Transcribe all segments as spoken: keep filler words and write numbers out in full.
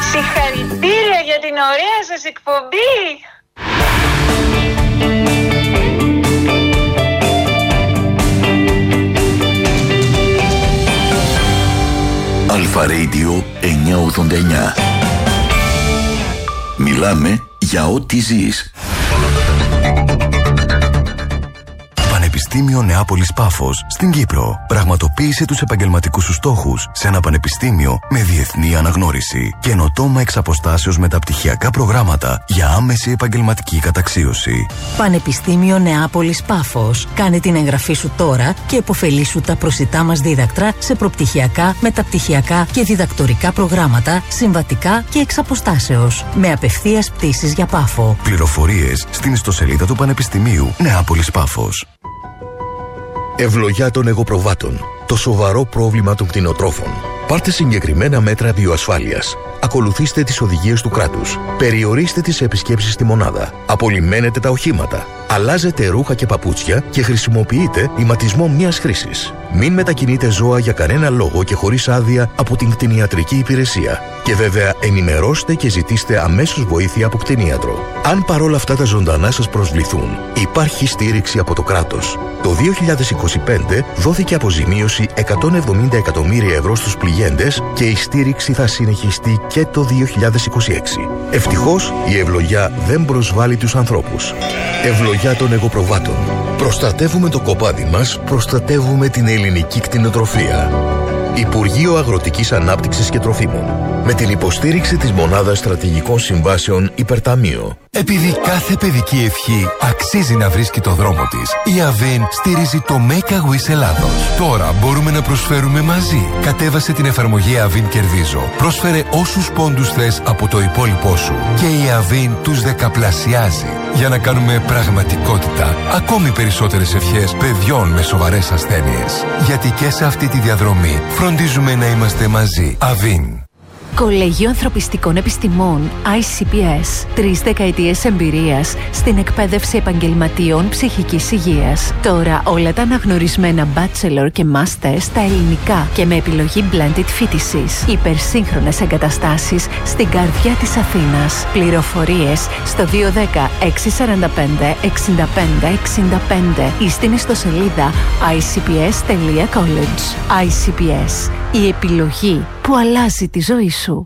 Συγχαρητήρια για την ωραία σας εκπομπή. Αλφα Radio εννιακόσια ογδόντα εννιά. Μιλάμε για ό,τι ζεις. Πανεπιστήμιο Νεάπολης Πάφος στην Κύπρο. Πραγματοποίησε τους επαγγελματικούς σου στόχους σε ένα πανεπιστήμιο με διεθνή αναγνώριση. Καινοτόμα εξ αποστάσεως μεταπτυχιακά προγράμματα για άμεση επαγγελματική καταξίωση. Πανεπιστήμιο Νεάπολης Πάφος. Κάνε την εγγραφή σου τώρα και επωφελήσου τα προσιτά μας δίδακτρα σε προπτυχιακά, μεταπτυχιακά και διδακτορικά προγράμματα, συμβατικά και εξ αποστάσεως. Με απευθείας πτήσεις για Πάφο. Πληροφορίες στην ιστοσελίδα του Πανεπιστημίου Νεάπολης Πάφος. Ευλογιά των εγωπροβάτων. Το σοβαρό πρόβλημα των κτηνοτρόφων. Πάρτε συγκεκριμένα μέτρα βιοασφάλειας. Ακολουθήστε τις οδηγίες του κράτους. Περιορίστε τις επισκέψεις στη μονάδα. Απολυμμένετε τα οχήματα. Αλλάζετε ρούχα και παπούτσια και χρησιμοποιείτε ηματισμό μίας χρήσης. Μην μετακινείτε ζώα για κανένα λόγο και χωρίς άδεια από την κτηνιατρική υπηρεσία. Και βέβαια ενημερώστε και ζητήστε αμέσως βοήθεια από κτηνίατρο. Αν παρόλα αυτά τα ζωντανά σας προσβληθούν, υπάρχει στήριξη από το κράτος. Το δύο χιλιάδες είκοσι πέντε δόθηκε αποζημίωση εκατόν εβδομήντα εκατομμύρια ευρώ στους πληγέντες και η στήριξη θα συνεχιστεί και το δύο χιλιάδες είκοσι έξι. Ευτυχώς η ευλογιά δεν προσβάλλει τους ανθρώπους. Ευλογιά των εγωπροβάτων. Προστατεύουμε το κοπάδι μας, προστατεύουμε την ελληνική κτηνοτροφία. Υπουργείο Αγροτικής Ανάπτυξης και Τροφίμων. Με την υποστήριξη της Μονάδας Στρατηγικών Συμβάσεων Υπερταμείο. Επειδή κάθε παιδική ευχή αξίζει να βρίσκει το δρόμο της, η Αβίν στηρίζει το Make a Wish Ελλάδος. Τώρα μπορούμε να προσφέρουμε μαζί. Κατέβασε την εφαρμογή Αβίν Κερδίζω. Πρόσφερε όσους πόντους θες από το υπόλοιπό σου. Και η Αβίν τους δεκαπλασιάζει. Για να κάνουμε πραγματικότητα ακόμη περισσότερες ευχές παιδιών με σοβαρές ασθένειες. Γιατί και σε αυτή τη διαδρομή φροντίζουμε να είμαστε μαζί. Αβίν. Κολέγιο Ανθρωπιστικών Επιστημών άι σι πι ες. Τρεις δεκαετίες εμπειρίας στην εκπαίδευση επαγγελματιών ψυχικής υγείας. Τώρα όλα τα αναγνωρισμένα bachelor και master στα ελληνικά και με επιλογή blended φοιτησής. Υπερσύγχρονες εγκαταστάσεις στην καρδιά της Αθήνας. Πληροφορίες στο δύο ένα μηδέν έξι τέσσερα πέντε έξι πέντε έξι πέντε ή στην ιστοσελίδα άι σι πι ες τελεία college. άι σι πι ες. Η επιλογή που αλλάζει τη ζωή σου.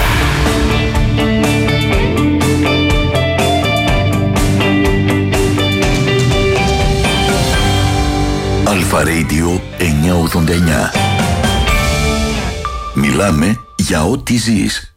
Αλφα Radio εννιακόσια ογδόντα εννιά. Μιλάμε για ό,τι ζεις.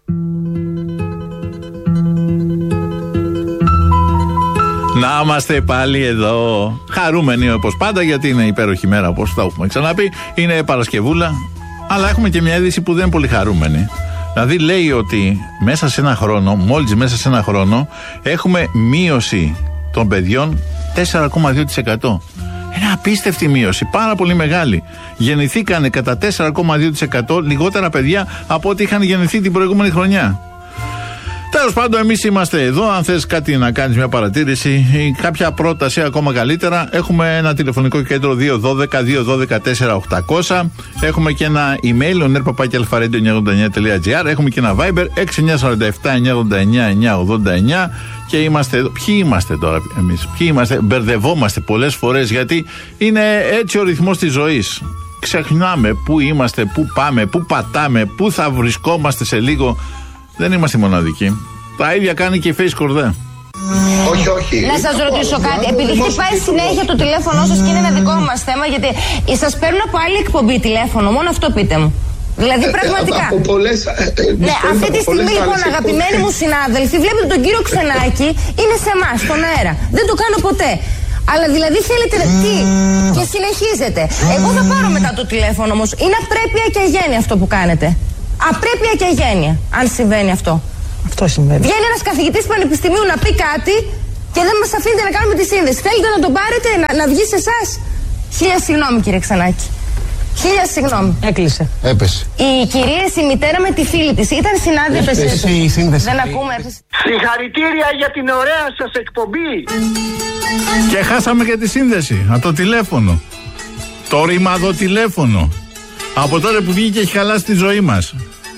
Να είμαστε πάλι εδώ. Χαρούμενοι όπως πάντα, γιατί είναι υπέροχη μέρα, όπως τα έχουμε ξαναπεί. Είναι Παρασκευούλα. Αλλά έχουμε και μια είδηση που δεν είναι πολύ χαρούμενη. Δηλαδή λέει ότι μέσα σε ένα χρόνο, μόλις μέσα σε ένα χρόνο, έχουμε μείωση των παιδιών τέσσερα κόμμα δύο τοις εκατό. Ένα απίστευτη μείωση, πάρα πολύ μεγάλη. Γεννηθήκανε κατά τέσσερα κόμμα δύο τοις εκατό λιγότερα παιδιά από ό,τι είχαν γεννηθεί την προηγούμενη χρονιά. Τέλος πάντων, εμείς είμαστε εδώ. Αν θες κάτι να κάνεις, μια παρατήρηση ή κάποια πρόταση ακόμα καλύτερα, έχουμε ένα τηλεφωνικό κέντρο δύο ένα δύο δύο ένα δύο τέσσερα οκτακόσια. Έχουμε και ένα email, ο νερ παπάκι αλφα ρέιντιο εννιακόσια ογδόντα εννιά τελεία τζι άρ. Έχουμε και ένα Viber έξι εννιά τέσσερα επτά εννιακόσια ογδόντα εννιά εννιακόσια ογδόντα εννιά. Και είμαστε εδώ. Ποιοι είμαστε τώρα εμείς? Ποιοι είμαστε? Μπερδευόμαστε πολλές φορές, γιατί είναι έτσι ο ρυθμός της ζωής. Ξεχνάμε πού είμαστε, πού πάμε, πού πατάμε, πού θα βρισκόμαστε σε λίγο. Δεν είμαστε μοναδικοί. Τα ίδια κάνει και η Face Κορδέ. Όχι, όχι. Να σας ρωτήσω κάτι. Επειδή χτυπάει συνέχεια το τηλέφωνο σας και είναι ένα δικό μας θέμα, γιατί σας παίρνω από άλλη εκπομπή τηλέφωνο. Μόνο αυτό πείτε μου. Δηλαδή πραγματικά. Από πολλές. Ναι, αυτή τη στιγμή λοιπόν, αγαπημένοι μου συνάδελφοι, βλέπετε τον κύριο Ξενάκη είναι σε εμάς, στον αέρα. Δεν το κάνω ποτέ. Αλλά δηλαδή θέλετε τι? Και συνεχίζετε. Εγώ θα πάρω μετά το τηλέφωνο όμως. Είναι απρέπεια και αγένεια αυτό που κάνετε. Απρέπεια και αγένεια, αν συμβαίνει αυτό. Αυτό συμβαίνει. Βγαίνει ένας καθηγητής πανεπιστημίου να πει κάτι και δεν μας αφήνετε να κάνουμε τη σύνδεση. Θέλετε να τον πάρετε, να, να βγει σε εσάς? Χίλια συγγνώμη, κύριε Ξανάκη. Χίλια συγγνώμη. Έκλεισε. Έπεσε. Η κυρία, η μητέρα με τη φίλη της ήταν συνάδελφη. Έπεσε η σύνδεση. Δεν ακούμε. Συγχαρητήρια για την ωραία σας εκπομπή. Και χάσαμε και τη σύνδεση από το τηλέφωνο. Το ρημαδοτηλέφωνο. Από τότε που βγήκε έχει χαλάσει τη ζωή μας.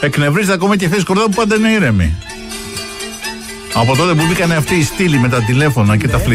Εκνευρίζεται ακόμα και η θέση Κορδά που πάντα είναι ήρεμη. Από τότε που μπήκανε αυτοί οι στήλοι με τα τηλέφωνα και τα